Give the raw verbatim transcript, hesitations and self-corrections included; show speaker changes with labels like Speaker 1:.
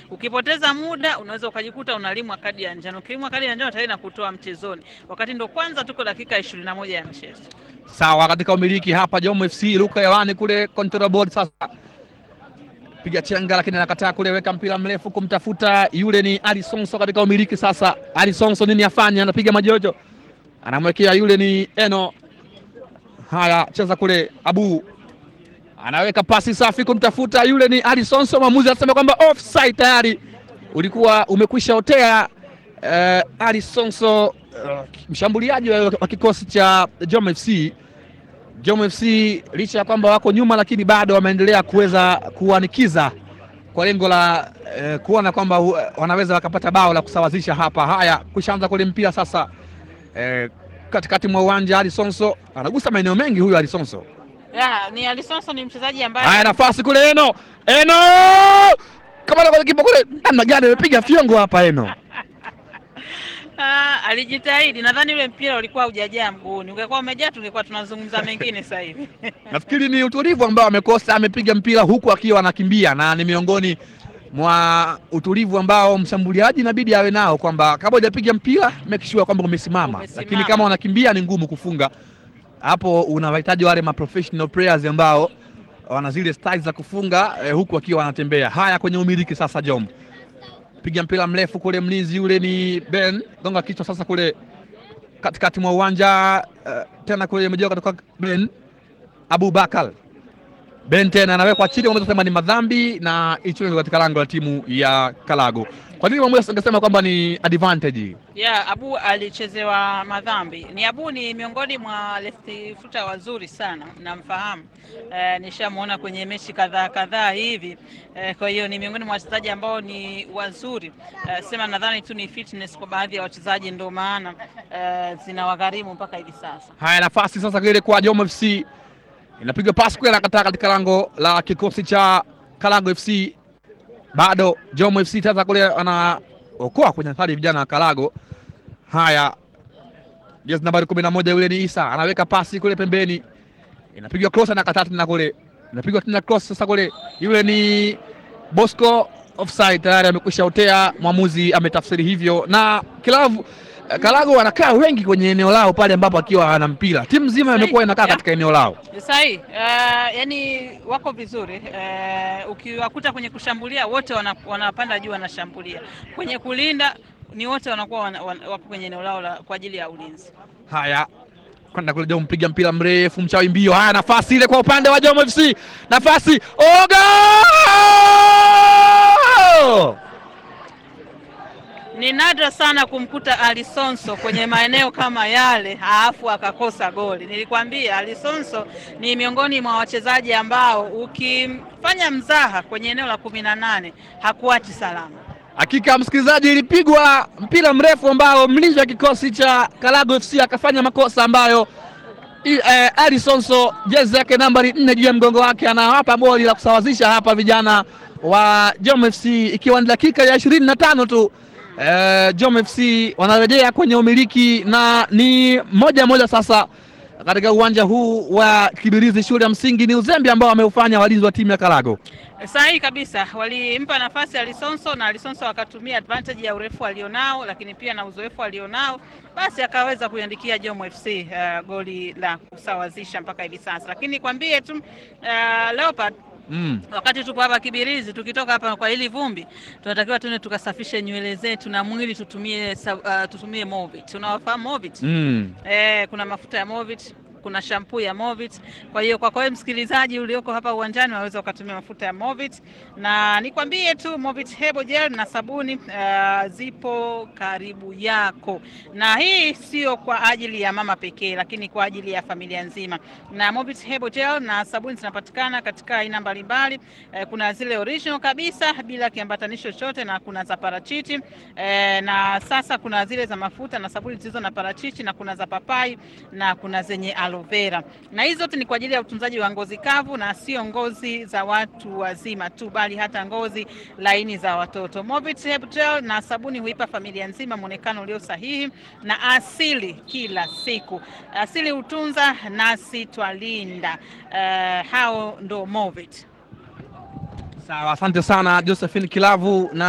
Speaker 1: Ukipoteza muda unaweza ukajikuta unalimwa kadi ya njano. Ukilimwa kadi ya njano tayari nakutoa mchezoni, wakati ndo kwanza tuko dakika ishirini na moja ya mchezo.
Speaker 2: Sawa, katika umiliki hapa Jom F C, Luka Yohani kule control board sasa. Piga chenga lakini anakataa kule, weka mpira mrefu kumtafuta yule ni Alisonso katika umiliki sasa. Alisonso nini afanye? Anapiga majojo. Anamwekea yule ni Eno. Haya, cheza kule Abu. Anaweka pasi safi kumtafuta yule ni Alisonso, mwamuzi anasema kwamba offside tayari. Ulikuwa umekwisha otea uh, Alisonso uh, mshambuliaji wa kikosi cha Jom F C. Jom F C licha ya kwamba wako nyuma, lakini bado wameendelea kuweza kuanikiza kwa lengo la eh, kuona kwamba uh, wanaweza wakapata bao la kusawazisha hapa. Haya, kushaanza kule mpira sasa eh, katikati mwa uwanja. Alisonso anagusa maeneo mengi huyu Alisonso.
Speaker 1: Yeah, ni Alisonso ni mchezaji ambaye
Speaker 2: haya, nafasi kule Eno. Eno! Kama na kipa kule namna gani amepiga fiongo hapa Eno.
Speaker 1: Ah, alijitahidi. Nadhani ule mpira ulikuwa hujajaa mguuni. Ungekuwa umejaa tungekuwa tunazungumza mengine sasa hivi.
Speaker 2: Nafikiri ni utulivu ambao amekosa, amepiga mpira huku akiwa anakimbia, na ni miongoni mwa utulivu ambao mshambuliaji inabidi awe nao, kwamba kabla hujapiga mpira make sure kwamba umesimama.
Speaker 1: Umesimama.
Speaker 2: Lakini kama unakimbia ni ngumu kufunga. Hapo unawahitaji wale ma professional players ambao wana zile styles za kufunga eh, huku akiwa wanatembea. Haya, kwenye umiliki sasa Jom. Piga mpira mrefu kule, mlinzi yule ni Ben, gonga kichwa sasa kule katikati mwa uwanja uh, tena kule imejaa kutoka Ben Abubakar. Ben tena anawekwa chini, unaweza kusema ni madhambi na ichwe katika lango la timu ya Kalago. Kwa nini mmoja angesema kwamba ni advantage?
Speaker 1: Yeah, Abu alichezewa madhambi. Ni Abu ni miongoni mwa left footer wazuri sana, namfahamu. Eh, nishamuona kwenye mechi kadhaa kadhaa hivi. Eh, kwa hiyo ni miongoni mwa wachezaji ambao ni wazuri. Eh, sema nadhani tu ni fitness kwa baadhi ya wachezaji ndio maana eh, zinawagharimu mpaka hivi sasa.
Speaker 2: Haya, nafasi sasa ile kwa Jom F C. Inapiga pasi kwa kataa katika lango la kikosi cha Kalago F C. Bado Jom F C sasa kule anaokoa kwenye hatari vijana wa Kalago. Haya, jezi nambari kumi na moja yule ni Isa, anaweka pasi kule pembeni. Inapigwa cross na katatu na kule. Inapigwa tena cross sasa kule. Yule ni Bosco, offside tayari amekwisha otea, mwamuzi ametafsiri hivyo. Na kilabu Kalago wanakaa wengi kwenye eneo lao pale ambapo akiwa ana mpira. Timu nzima imekuwa inakaa katika eneo lao.
Speaker 1: Sahi, uh, yani wako vizuri. Uh, ukiwakuta kwenye kushambulia wote wanapanda wana juu wanashambulia. Kwenye kulinda ni wote wanakuwa wana, wana, wako kwenye eneo lao kwa ajili ya ulinzi.
Speaker 2: Haya, kwenda kule Jom, mpiga mpira mrefu mchawi mbio. Haya, nafasi ile kwa upande wa Jom F C. Nafasi. Oga!
Speaker 1: Ni nadra sana kumkuta Alisonso kwenye maeneo kama yale halafu akakosa goli. Nilikwambia Alisonso ni miongoni mwa wachezaji ambao ukifanya mzaha kwenye eneo la kumi na nane hakuachi salama.
Speaker 2: Hakika msikilizaji, ilipigwa mpira mrefu ambao mlinzi wa kikosi cha Kalago F C akafanya makosa ambayo eh, Alisonso jezi yake nambari nne juu ya mgongo wake anawapa boli la kusawazisha hapa vijana wa Jom F C, ikiwa ni dakika ya ishirini na tano tu. Uh, Jom F C wanarejea kwenye umiliki na ni moja moja sasa katika uwanja huu wa Kibirizi shule ya msingi. Ni uzembe ambao wameufanya walinzi wa timu ya Kalago.
Speaker 1: Sahihi kabisa, walimpa nafasi Alisonso na Alisonso akatumia advantage ya urefu alionao, lakini pia na uzoefu alionao, basi akaweza kuiandikia Jom F C uh, goli la kusawazisha mpaka hivi sasa. Lakini nikwambie tu uh, Leopard, Mm. wakati tupo hapa Kibirizi, tukitoka hapa kwa hili vumbi, tunatakiwa tuende tukasafishe nywele zetu na mwili, tutumie uh, tutumie Movit. Unawafahamu Movit?
Speaker 2: Mm.
Speaker 1: Eh, kuna mafuta ya Movit, kuna shampoo ya Movit. Kwa hiyo kwa kwa msikilizaji ulioko hapa uwanjani waweza ukatumia mafuta ya Movit, na nikwambie tu Movit Hebo Gel na sabuni uh, zipo karibu yako, na hii sio kwa ajili ya mama pekee, lakini kwa ajili ya familia nzima. Na Movit Hebo Gel na sabuni zinapatikana katika aina mbalimbali. Uh, kuna zile original kabisa bila kiambatanisho chochote, na kuna za parachichi uh, na sasa kuna zile za mafuta na sabuni zilizo na parachichi, na kuna za papai, na kuna zenye aloe vera. Na hizo zote ni kwa ajili ya utunzaji wa ngozi kavu, na sio ngozi za watu wazima tu, bali hata ngozi laini za watoto. Movit Hebo Gel na sabuni huipa familia nzima muonekano ulio sahihi na asili kila siku. Asili hutunza nasi twalinda. Uh, hao ndo Movit.
Speaker 2: Sawa, asante sana Josephine Kilavu na